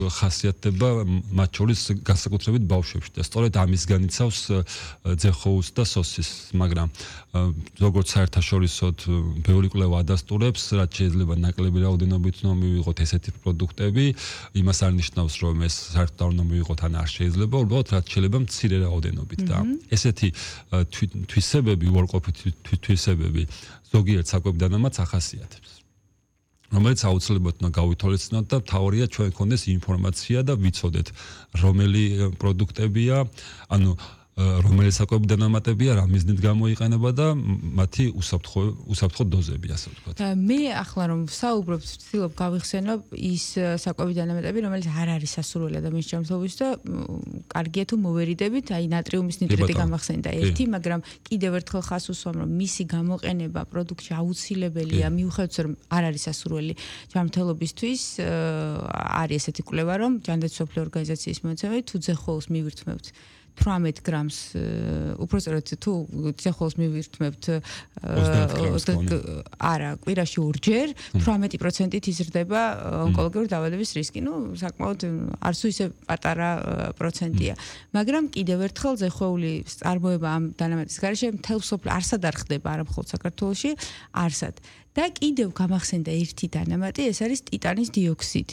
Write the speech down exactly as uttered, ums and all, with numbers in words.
ხასიათდება მათ შორის განსაკუთრებით ბავშვებში და სწორედ ამის განიცავს ძეხოუს და სოსის, მაგრამ როგორც საერთაშორისოდ ბევრი კვლევა ადასტურებს, რაც შეიძლება ნაკლები რაოდენობით უნდა მივიღოთ ესეთი პროდუქტები, იმას არ ნიშნავს, რომ ეს საერთოდ არ უნდა მივიღოთ, ან არ შეიძლება, უბრალოდ რაც შეიძლება მცირე რაოდენობით და ესეთი თვისებები, უარყოფითი თვისებები ზოგიერთ საკვებდანამატს ახასიათებს. რომელიც აუცილებლად უნდა გავითვალისწინოთ და თავარია ჩვენ გქონდეს ინფორმაცია და ვიცოდეთ რომელი პროდუქტებია, ანუ რომელი საკვებდანამატებია, რა მიზნით გამოიყენება და მათი უსაფრთხო უსაფრთხო დოზები, ასე ვთქვათ. მე ახლა რომ ვსაუბრობ, ვცდილობ გავიხსენო ის საკვებდანამატები, რომელიც არ არის სასურველი ადამიანის ჯანმრთელობის და კარგია თუ მოვერიდებით, აი ნატრიუმის ნიტრიტი გამახსენდა ერთი, მაგრამ კიდევ ერთხელ ხას უსვამ, რომ მისი გამოყენება პროდუქტში აუცილებელია, მიუხედავად რომ არ არის სასურველი ჯანმრთელობისთვის, არის ესეთი კვლევა, რომ ჯანდაცვის მსოფლიო ორგანიზაციის მონაცემებით თუ ძეხოულს მივირთმევთ თვრამეტ გრამს, უпростоრად თუ ძეხოულს მივირთმევთ არა, კვირაში ორჯერ, თვრამეტი პროცენტით იზრდება ონკოლოგიური დაავადების რისკი. ნუ საკმაოდ არც თუ ისე პატარა პროცენტია. მაგრამ კიდევ ერთხელ ძეხოული წარმოება ამ დანამატის გარეშე მთელ მსოფლიოში არსად არ ხდება, არა მხოლოდ საქართველოში, არსად. და კიდევ გამახსენდა ერთი დანამატი, ეს არის ტიტანის დიოქსიდი.